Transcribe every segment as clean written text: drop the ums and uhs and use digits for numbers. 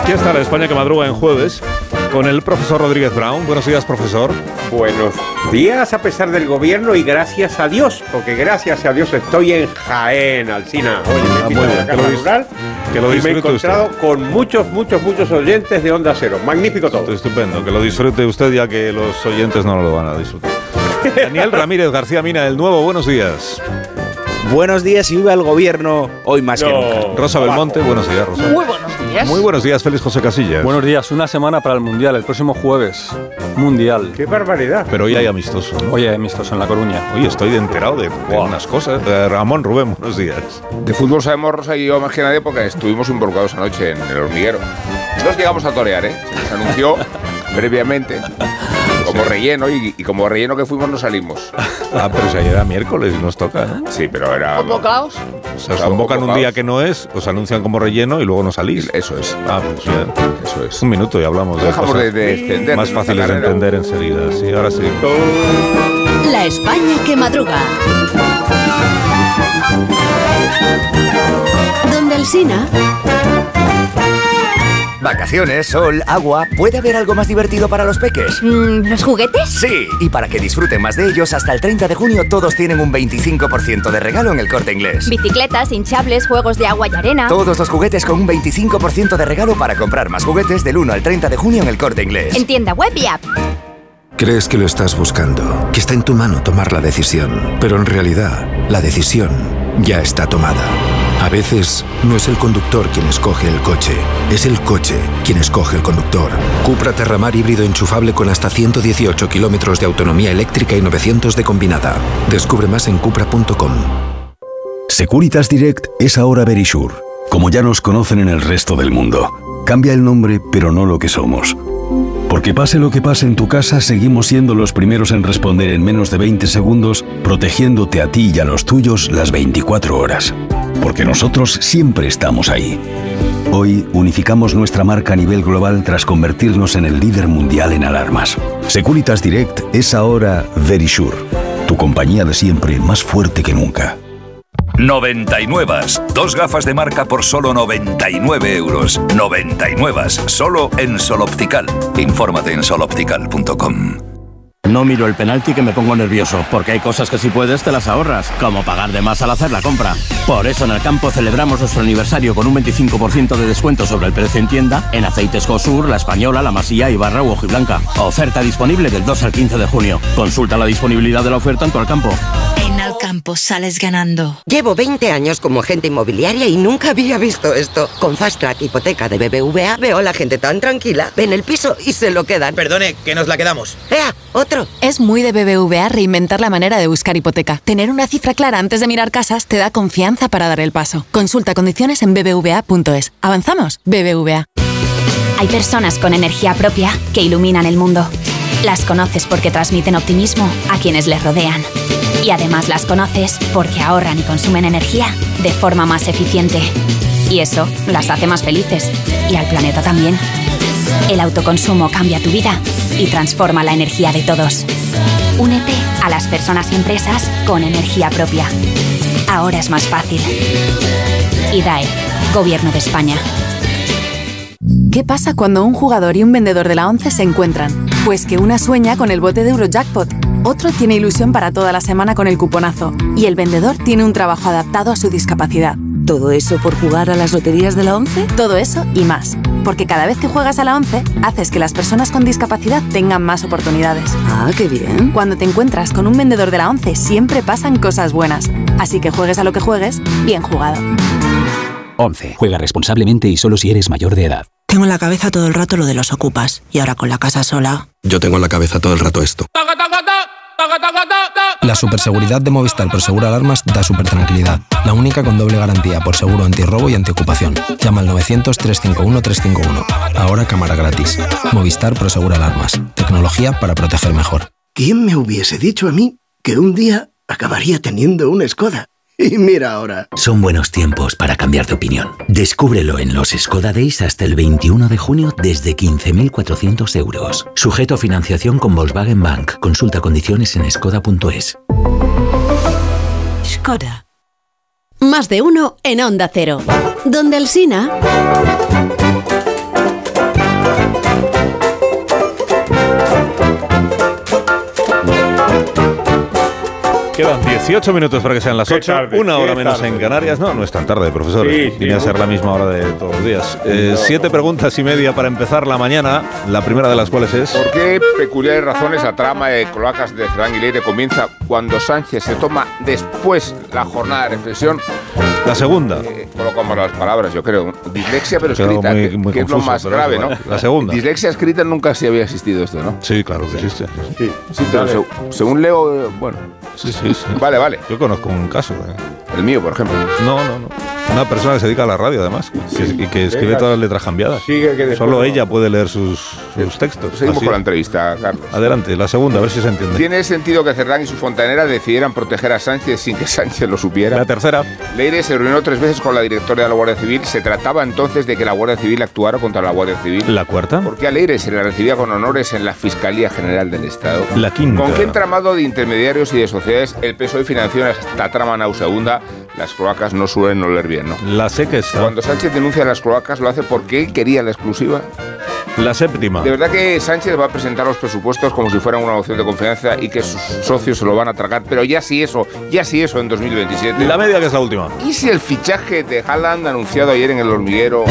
Aquí está la España que madruga en jueves con el profesor Rodríguez Brown. Buenos días, profesor. Buenos días a pesar del gobierno y gracias a Dios, porque gracias a Dios estoy en Jaén, Alsina. Oye, me he la casa rural y me he encontrado usted con muchos oyentes de Onda Cero. Magnífico todo. Estupendo, que lo disfrute usted ya que los oyentes no lo van a disfrutar. Daniel Ramírez García Mina, El Nuevo, buenos días. Buenos días y viva el gobierno, hoy más que nunca. Rosa Belmonte, buenos días, Rosa. Muy buenos días. Muy buenos días, Félix José Casillas. Buenos días, una semana para el Mundial, el próximo jueves. Mundial. ¡Qué barbaridad! Pero hoy hay amistoso, ¿no? Hoy hay amistoso en La Coruña. Oye, estoy enterado de unas cosas. Ramón Rubén, buenos días. De fútbol sabemos Rosa y yo más que nadie porque estuvimos involucrados anoche en el Hormiguero. Nos llegamos a torear, ¿eh? Se nos anunció previamente como relleno y como relleno que fuimos no salimos. Pero si ayer era miércoles y nos toca, ¿no? Sí, pero era... ¿Convocados? O sea, os convocan un día que no es, os anuncian como relleno y luego no salís. Eso es. Pues bien. Eso es. Un minuto y hablamos de dejamos cosas de extender más fáciles de entender enseguida. Sí, ahora sí. La España que madruga. Donde Alsina. Vacaciones, sol, agua. ¿Puede haber algo más divertido para los peques? ¿Los juguetes? Sí, y para que disfruten más de ellos, hasta el 30 de junio todos tienen un 25% de regalo en El Corte Inglés. Bicicletas, hinchables, juegos de agua y arena. Todos los juguetes con un 25% de regalo para comprar más juguetes del 1 al 30 de junio en El Corte Inglés. En tienda web y app. Crees que lo estás buscando, que está en tu mano tomar la decisión, pero en realidad, la decisión ya está tomada. A veces, no es el conductor quien escoge el coche, es el coche quien escoge el conductor. Cupra Terramar híbrido enchufable con hasta 118 kilómetros de autonomía eléctrica y 900 de combinada. Descubre más en cupra.com. Securitas Direct es ahora Verisure, como ya nos conocen en el resto del mundo. Cambia el nombre, pero no lo que somos. Porque pase lo que pase en tu casa, seguimos siendo los primeros en responder en menos de 20 segundos, protegiéndote a ti y a los tuyos las 24 horas. Porque nosotros siempre estamos ahí. Hoy unificamos nuestra marca a nivel global tras convertirnos en el líder mundial en alarmas. Securitas Direct es ahora Verisure, tu compañía de siempre más fuerte que nunca. 99. Dos gafas de marca por solo 99 euros. 99. Solo en Sol Optical. Infórmate en soloptical.com. No miro el penalti que me pongo nervioso, porque hay cosas que si puedes te las ahorras, como pagar de más al hacer la compra. Por eso en Alcampo celebramos nuestro aniversario con un 25% de descuento sobre el precio en tienda en aceites Josur, La Española, La Masía, Ibarra u Hojiblanca. Oferta disponible del 2 al 15 de junio. Consulta la disponibilidad de la oferta en tu Alcampo. En Alcampo sales ganando. Llevo 20 años como agente inmobiliaria y nunca había visto esto. Con Fast Track Hipoteca de BBVA veo a la gente tan tranquila. Ven el piso y se lo quedan. Perdone, que nos la quedamos. ¡Ea! ¡Otro! Es muy de BBVA reinventar la manera de buscar hipoteca. Tener una cifra clara antes de mirar casas te da confianza para dar el paso. Consulta condiciones en bbva.es. ¿Avanzamos? BBVA. Hay personas con energía propia que iluminan el mundo. Las conoces porque transmiten optimismo a quienes les rodean. Y además las conoces porque ahorran y consumen energía de forma más eficiente. Y eso las hace más felices. Y al planeta también. El autoconsumo cambia tu vida y transforma la energía de todos. Únete a las personas y empresas con energía propia. Ahora es más fácil. IDAE, Gobierno de España. ¿Qué pasa cuando un jugador y un vendedor de la ONCE se encuentran? Pues que una sueña con el bote de Eurojackpot, otro tiene ilusión para toda la semana con el cuponazo y el vendedor tiene un trabajo adaptado a su discapacidad. ¿Todo eso por jugar a las loterías de la ONCE? Todo eso y más. Porque cada vez que juegas a la ONCE, haces que las personas con discapacidad tengan más oportunidades. ¡Ah, qué bien! Cuando te encuentras con un vendedor de la ONCE, siempre pasan cosas buenas. Así que juegues a lo que juegues, bien jugado. ONCE. Juega responsablemente y solo si eres mayor de edad. Tengo en la cabeza todo el rato lo de los ocupas. Y ahora con la casa sola... Yo tengo en la cabeza todo el rato esto. La superseguridad de Movistar Prosegur Alarmas da supertranquilidad. La única con doble garantía por seguro antirrobo y antiocupación. Llama al 900-351-351. Ahora cámara gratis. Movistar Prosegur Alarmas. Tecnología para proteger mejor. ¿Quién me hubiese dicho a mí que un día acabaría teniendo un Skoda? Y mira ahora. Son buenos tiempos para cambiar de opinión. Descúbrelo en los Skoda Days hasta el 21 de junio desde 15.400 euros. Sujeto a financiación con Volkswagen Bank. Consulta condiciones en skoda.es. Skoda. Más de uno en Onda Cero. Donde Alsina. Quedan 18 minutos para que sean las 8, una hora menos en Canarias. No es tan tarde, profesor. Viene a ser la misma hora de todos los días. 7 preguntas y media para empezar la mañana, la primera de las cuales es... ¿Por qué peculiares razones la trama de cloacas de Cerdán y Leire comienza cuando Sánchez se toma después la jornada de reflexión? La segunda. Colocamos las palabras, yo creo. Dislexia, pero escrita, muy que confuso, es lo más grave, ¿no? La segunda. Dislexia escrita nunca se había existido esto, ¿no? Sí, claro que existe. Sí, pero según leo, bueno... Sí. Vale. Yo conozco un caso. El mío, por ejemplo. No. Una persona que se dedica a la radio, además, y que escribe todas las letras cambiadas. Solo ella puede leer sus textos. Seguimos con la entrevista, Carlos. Adelante, la segunda, a ver si se entiende. ¿Tiene sentido que Cerdán y su fontanera decidieran proteger a Sánchez sin que Sánchez lo supiera? La tercera. Leire se reunió 3 veces con la directora de la Guardia Civil. ¿Se trataba entonces de que la Guardia Civil actuara contra la Guardia Civil? La cuarta. ¿Por qué a Leire se le recibía con honores en la Fiscalía General del Estado? La quinta. ¿Con qué entramado de intermediarios y de sociedades el PSOE financió esta trama nauseabunda? Las cloacas no suelen oler bien, ¿no? La sexta. Cuando Sánchez denuncia las cloacas, ¿lo hace porque él quería la exclusiva? La séptima. ¿De verdad que Sánchez va a presentar los presupuestos como si fueran una moción de confianza y que sus socios se lo van a tragar? Pero ya sí eso en 2027. La media, que es la última. ¿Y si el fichaje de Haaland anunciado ayer en El Hormiguero?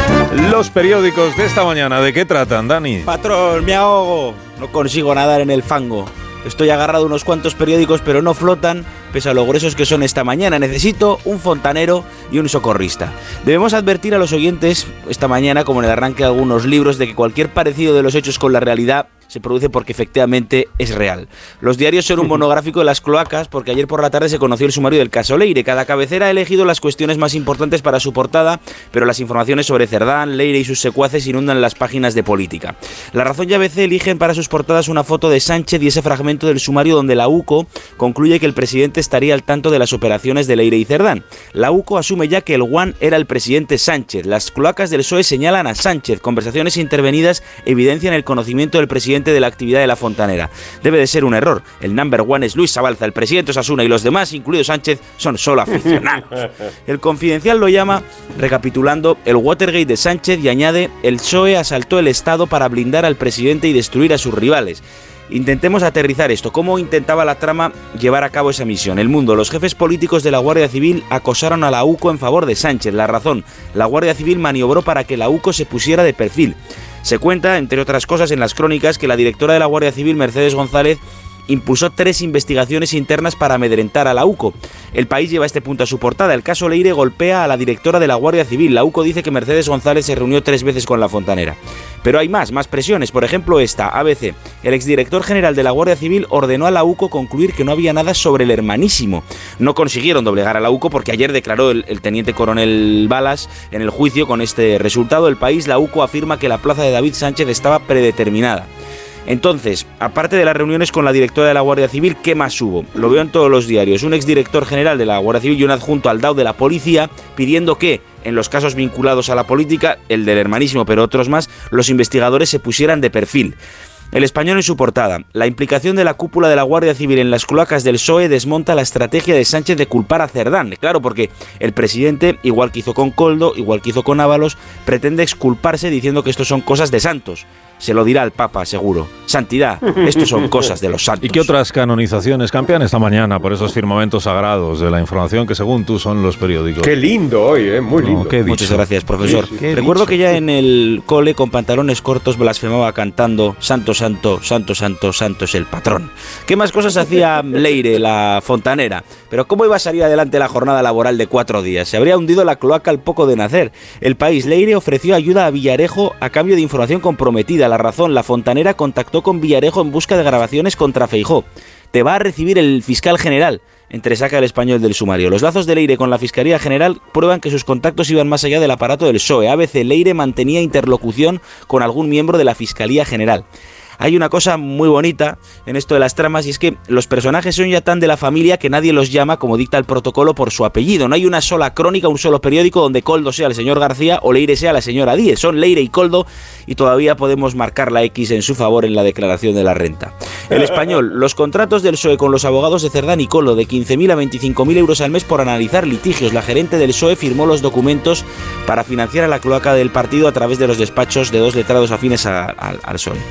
Los periódicos de esta mañana, ¿de qué tratan, Dani? Patrón, me ahogo. No consigo nadar en el fango. Estoy agarrado a unos cuantos periódicos, pero no flotan, pese a lo gruesos que son esta mañana. Necesito un fontanero y un socorrista. Debemos advertir a los oyentes esta mañana, como en el arranque de algunos libros, de que cualquier parecido de los hechos con la realidad se produce porque efectivamente es real. Los diarios son un monográfico de las cloacas, porque ayer por la tarde se conoció el sumario del caso Leire. Cada cabecera ha elegido las cuestiones más importantes para su portada, pero las informaciones sobre Cerdán, Leire y sus secuaces inundan las páginas de política. La Razón y ABC eligen para sus portadas una foto de Sánchez y ese fragmento del sumario donde la UCO concluye que el presidente estaría al tanto de las operaciones de Leire y Cerdán. La UCO asume ya que el One era el presidente Sánchez. Las cloacas del PSOE señalan a Sánchez. Conversaciones intervenidas evidencian el conocimiento del presidente de la actividad de la fontanera. Debe de ser un error. El number one es Luis Sabalza, el presidente Osasuna, y los demás, incluido Sánchez, son solo aficionados. El Confidencial lo llama, recapitulando, el Watergate de Sánchez y añade: el PSOE asaltó el Estado para blindar al presidente y destruir a sus rivales. Intentemos aterrizar esto. ¿Cómo intentaba la trama llevar a cabo esa misión? El Mundo. Los jefes políticos de la Guardia Civil acosaron a la UCO en favor de Sánchez. La Razón. La Guardia Civil maniobró para que la UCO se pusiera de perfil. Se cuenta, entre otras cosas, en las crónicas, que la directora de la Guardia Civil, Mercedes González, impulsó 3 investigaciones internas para amedrentar a la UCO. El País lleva este punto a su portada. El caso Leire golpea a la directora de la Guardia Civil. La UCO dice que Mercedes González se reunió 3 veces con la fontanera. Pero hay más presiones. Por ejemplo, esta, ABC. El exdirector general de la Guardia Civil ordenó a la UCO concluir que no había nada sobre el hermanísimo. No consiguieron doblegar a la UCO porque ayer declaró el teniente coronel Balas en el juicio con este resultado. El País, la UCO afirma que la plaza de David Sánchez estaba predeterminada. Entonces, aparte de las reuniones con la directora de la Guardia Civil, ¿qué más hubo? Lo veo en todos los diarios. Un exdirector general de la Guardia Civil y un adjunto al DAO de la policía pidiendo que, en los casos vinculados a la política, el del hermanísimo, pero otros más, los investigadores se pusieran de perfil. El Español en su portada. La implicación de la cúpula de la Guardia Civil en las cloacas del PSOE desmonta la estrategia de Sánchez de culpar a Cerdán. Claro, porque el presidente, igual que hizo con Koldo, igual que hizo con Ábalos, pretende exculparse diciendo que esto son cosas de santos. Se lo dirá al Papa, seguro. Santidad, esto son cosas de los santos. ¿Y qué otras canonizaciones campean esta mañana por esos firmamentos sagrados de la información que, según tú, son los periódicos? Qué lindo hoy, muy lindo. Muchas gracias, profesor. Recuerdo que ya en el cole, con pantalones cortos, blasfemaba cantando: santo, santo, santo, santo, santo es el patrón. ¿Qué más cosas hacía Leire, la fontanera? Pero ¿cómo iba a salir adelante la jornada laboral de 4 días? Se habría hundido la cloaca al poco de nacer. El País. Leire ofreció ayuda a Villarejo a cambio de información comprometida. La Razón. La fontanera contactó con Villarejo en busca de grabaciones contra Feijóo. Te va a recibir el fiscal general. Entresaca el Español del sumario. Los lazos de Leire con la Fiscalía General prueban que sus contactos iban más allá del aparato del PSOE. ABC. Leire mantenía interlocución con algún miembro de la Fiscalía General. Hay una cosa muy bonita en esto de las tramas, y es que los personajes son ya tan de la familia que nadie los llama, como dicta el protocolo, por su apellido. No hay una sola crónica, un solo periódico donde Koldo sea el señor García o Leire sea la señora Díez. Son Leire y Koldo, y todavía podemos marcar la X en su favor en la declaración de la renta. El Español. Los contratos del PSOE con los abogados de Cerdán y Koldo de 15.000 a 25.000 euros al mes por analizar litigios. La gerente del PSOE firmó los documentos para financiar a la cloaca del partido a través de los despachos de 2 letrados afines al PSOE. Y para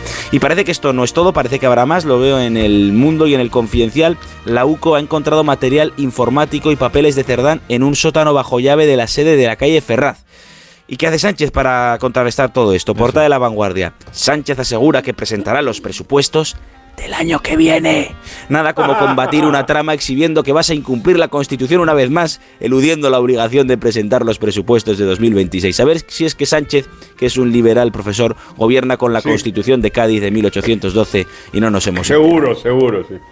parece que esto no es todo, parece que habrá más, lo veo en El Mundo y en El Confidencial. La UCO ha encontrado material informático y papeles de Cerdán en un sótano bajo llave de la sede de la calle Ferraz. ¿Y qué hace Sánchez para contrarrestar todo esto? Portada de La Vanguardia. Sánchez asegura que presentará los presupuestos del año que viene. Nada como combatir una trama exhibiendo que vas a incumplir la Constitución una vez más, eludiendo la obligación de presentar los presupuestos de 2026. A ver si es que Sánchez, que es un liberal profesor, gobierna con la Constitución de Cádiz de 1812 y no nos hemos enterado. Seguro, sí.